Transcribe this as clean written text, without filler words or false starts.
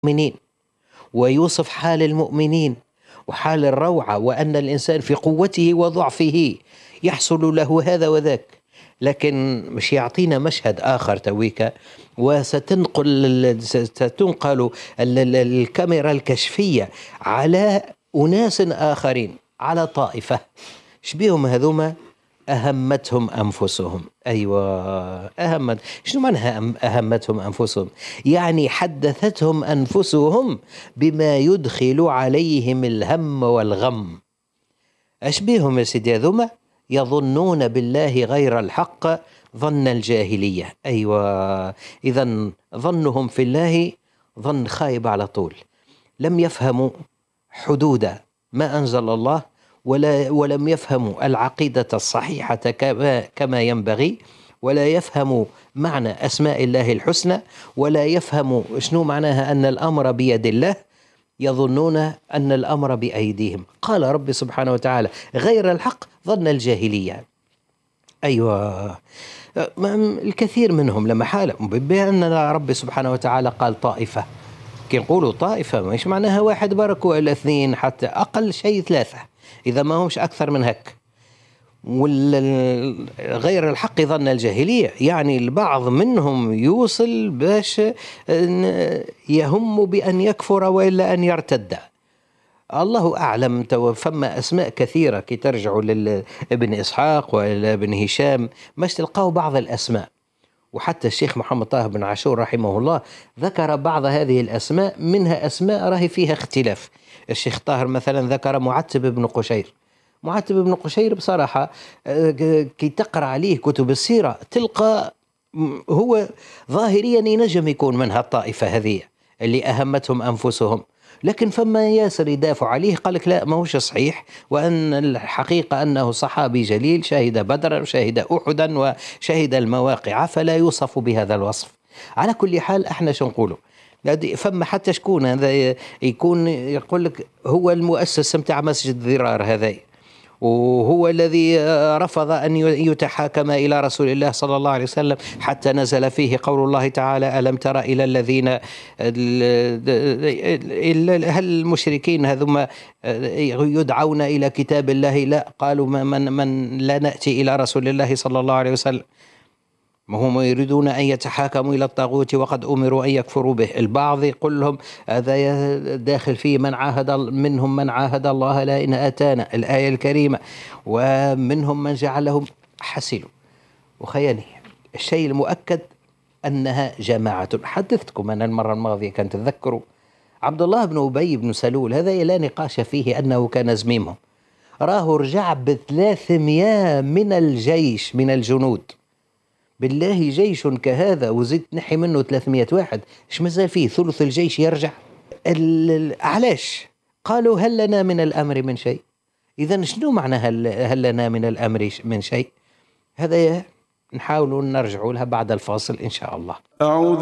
المؤمنين، ويوصف حال المؤمنين وحال الروعة، وأن الإنسان في قوته وضعفه يحصل له هذا وذاك. لكن مش يعطينا مشهد آخر تويك، ستنقل الكاميرا الكشفية على أناس آخرين، على طائفة شبيهم هذوما أهمتهم أنفسهم. أيوة، شنو معناها أهمتهم أنفسهم؟ يعني حدثتهم أنفسهم بما يدخل عليهم الهم والغم. أشبيهم يا سيدي هذوما يظنون بالله غير الحق ظن الجاهلية. أيوة، إذن ظنهم في الله ظن خايب على طول. لم يفهموا حدود ما أنزل الله، ولم يفهموا العقيدة الصحيحة كما ينبغي، ولا يفهموا معنى أسماء الله الحسنى، ولا يفهموا شنو معناها أن الأمر بيد الله، يظنون أن الأمر بأيديهم. قال رب سبحانه وتعالى غير الحق ظن الجاهلية. أيوة، الكثير منهم لما حالهم بأن رب سبحانه وتعالى قال طائفة. كي نقولوا طائفة مش معناها واحد برك ولا اثنين، حتى أقل شيء 3 إذا ما همش أكثر من هك. غير الحق ظن الجاهلية، يعني البعض منهم يوصل باش يهم بأن يكفر وإلا أن يرتد. الله أعلم. فما أسماء كثيرة كي ترجعوا لابن إسحاق وإلى ابن هشام مش تلقاوا بعض الأسماء. وحتى الشيخ محمد طه بن عاشور رحمه الله ذكر بعض هذه الأسماء، منها أسماء راهي فيها اختلاف. الشيخ طاهر مثلا ذكر معتب بن قشير. معتب بن قشير بصراحة كي تقرأ عليه كتب السيرة تلقى هو ظاهريا ينجم يكون من هالطائفة هذه اللي أهمتهم أنفسهم، لكن فما ياسر يدافع عليه قال لك لا، ما هوش صحيح، وأن الحقيقة أنه صحابي جليل شهد بدرا وشهد أحدا وشهد المواقع، فلا يوصف بهذا الوصف. على كل حال احنا شو نقوله، فما حتى شكون هذا يكون يقول لك هو المؤسس متاع مسجد ضرار هذا، وهو الذي رفض أن يتحاكم إلى رسول الله صلى الله عليه وسلم حتى نزل فيه قول الله تعالى ألم تر إلى الذين هل المشركين هذوما يدعون إلى كتاب الله؟ لا، قالوا من لا نأتي إلى رسول الله صلى الله عليه وسلم، هم يريدون أن يتحاكموا إلى الطاغوت وقد أمروا أن يكفروا به. البعض يقول لهم هذا داخل فيه منهم من عاهد الله لئن آتانا، الآية الكريمة، ومنهم من جعلهم حسلوا. وخياني الشيء المؤكد أنها جماعة. حدثتكم أنا المرة الماضية كان تذكروا عبد الله بن أبي بن سلول، هذا لا نقاش فيه أنه كان زميمهم، راه رجع ب300 من الجيش من الجنود. بالله جيش كهذا وزيد نحي منه 300 واحد، ايش مازال فيه ثلث الجيش يرجع؟ علاش؟ قالوا هل لنا من الأمر من شيء؟ إذن شنو معنى هل لنا من الأمر من شيء؟ هذا نحاول نرجع لها بعد الفاصل إن شاء الله.